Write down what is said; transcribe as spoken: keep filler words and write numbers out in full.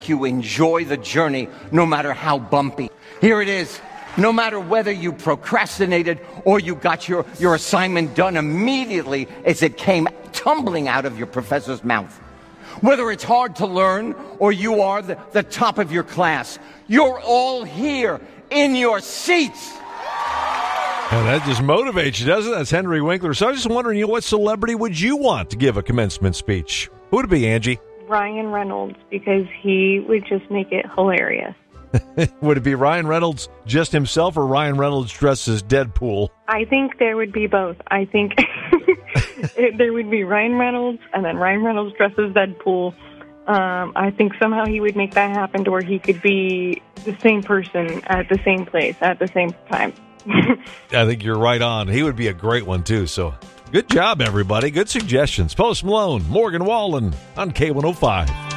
You enjoy the journey no matter how bumpy. Here it is. No matter whether you procrastinated or you got your, your assignment done immediately as it came tumbling out of your professor's mouth. Whether it's hard to learn or you are the, the top of your class, you're all here in your seats. And that just motivates you, doesn't it? That's Henry Winkler. So I was just wondering, you know, what celebrity would you want to give a commencement speech? Who would it be, Angie? Ryan Reynolds, because he would just make it hilarious. Would it be Ryan Reynolds just himself or Ryan Reynolds dressed as Deadpool? I think there would be both. I think it, there would be Ryan Reynolds and then Ryan Reynolds dressed as Deadpool. Um, I think somehow he would make that happen to where he could be the same person at the same place at the same time. I think you're right on. He would be a great one, too. So good job, everybody. Good suggestions. Post Malone, Morgan Wallen on K one oh five.